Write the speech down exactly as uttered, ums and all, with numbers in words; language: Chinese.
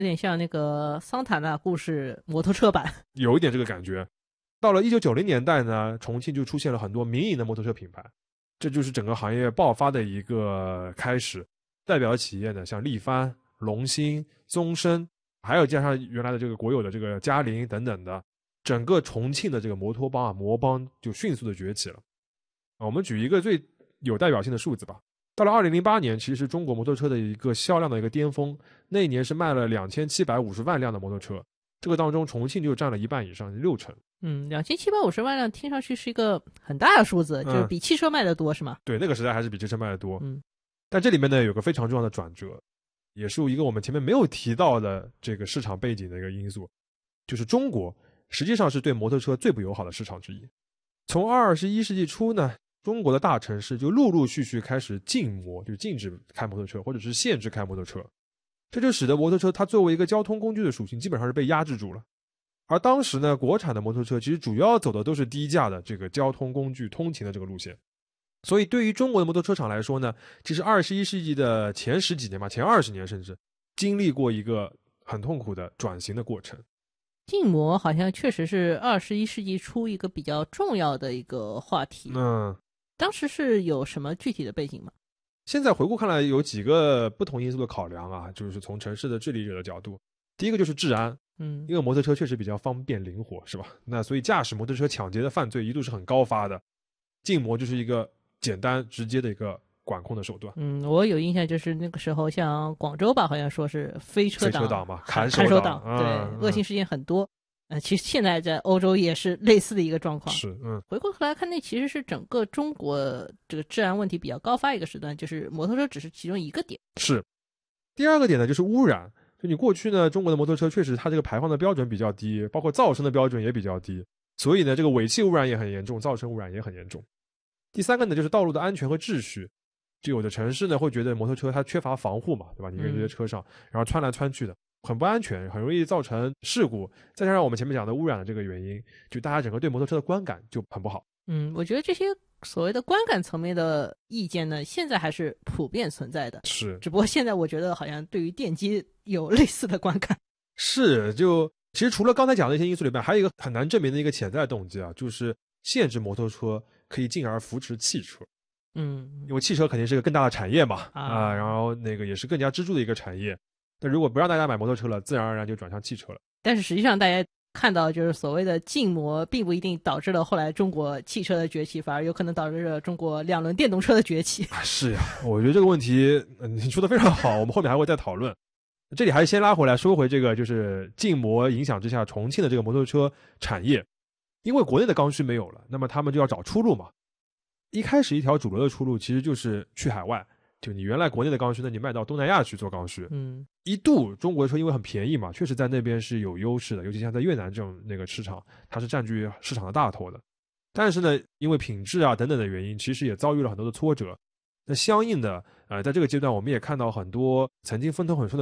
有点像那个桑塔纳故事摩托车版， 有一点这个感觉。到了一九九零年代呢，重庆就出现了很多民营的摩托车品牌，这就是整个行业爆发的一个开始。代表企业呢，像力帆、龙兴、宗申，还有加上原来的这个国有的这个嘉陵等等的，整个重庆的这个摩托帮啊摩帮就迅速的崛起了。啊，我们举一个最有代表性的数字吧。到了二零零八年，其实是中国摩托车的一个销量的一个巅峰，那一年是卖了两千七百五十万辆的摩托车，这个当中重庆就占了一半以上，六成。 嗯，两千七百五十万辆听上去是一个很大的数字，就是比汽车卖的多，是吗？ 对，那个时代还是比汽车卖的多。 嗯， 但这里面呢有个非常重要的转折，也是一个我们前面没有提到的这个市场背景的一个因素，就是中国实际上是对摩托车最不友好的市场之一。从二十一世纪初呢，中国的大城市就陆陆续续开始禁摩，就禁止开摩托车，或者是限制开摩托车，这就使得摩托车它作为一个交通工具的属性基本上是被压制住了。而当时呢，国产的摩托车其实主要走的都是低价的这个交通工具通勤的这个路线，所以对于中国的摩托车厂来说呢，其实二十一世纪的前十几年吧，前二十年甚至经历过一个很痛苦的转型的过程。 禁摩好像确实是二十一世纪初一个比较重要的一个话题。 嗯， 当时是有什么具体的背景吗？ 现在回顾看来，有几个不同因素的考量啊，就是从城市的治理者的角度，第一个就是治安。 嗯， 因为摩托车确实比较方便灵活，是吧？那所以驾驶摩托车抢劫的犯罪一度是很高发的，禁摩就是一个简单直接的一个管控的手段。 嗯，我有印象，就是那个时候像广州吧，好像说是飞车党， 飞车党嘛， 看守党， 嗯、 对、 嗯， 恶性事件很多。呃，其实现在在欧洲也是类似的一个状况。 是，嗯， 回过头来看，那其实是整个中国这个治安问题比较高发一个时段，就是摩托车只是其中一个点。 是，第二个点呢就是污染。就你过去呢，中国的摩托车确实它这个排放的标准比较低，包括噪声的标准也比较低，所以呢，这个尾气污染也很严重，噪声污染也很严重。第三个呢，就是道路的安全和秩序。就有的城市呢会觉得摩托车它缺乏防护嘛，对吧？你跟这些车上，然后穿来穿去的，很不安全，很容易造成事故。再加上我们前面讲的污染的这个原因，就大家整个对摩托车的观感就很不好。 嗯，我觉得这些所谓的观感层面的意见呢，现在还是普遍存在的。 是， 只不过现在我觉得好像对于电机有类似的观感。 是，就其实除了刚才讲的一些因素里面，还有一个很难证明的一个潜在动机啊，就是限制摩托车可以进而扶持汽车。 嗯， 因为汽车肯定是个更大的产业嘛， 啊、 呃，然后那个也是更加支柱的一个产业。那如果不让大家买摩托车了，自然而然就转向汽车了。 但是实际上大家看到，就是所谓的禁摩并不一定导致了后来中国汽车的崛起，反而有可能导致了中国两轮电动车的崛起。 啊，是呀，我觉得这个问题、呃、你说的非常好，我们后面还会再讨论。这里还是先拉回来说回这个，就是禁摩影响之下重庆的这个摩托车产业，因为国内的刚需没有了，那么他们就要找出路嘛。一开始一条主流的出路其实就是去海外，就你原来国内的刚需呢，你卖到东南亚去做刚需。 嗯， 一度中国车因为很便宜嘛，确实在那边是有优势的，尤其像在越南这种那个市场，它是占据市场的大头的。但是呢，因为品质啊等等的原因，其实也遭遇了很多的挫折。那相应的，呃，在这个阶段，我们也看到很多曾经风头很顺的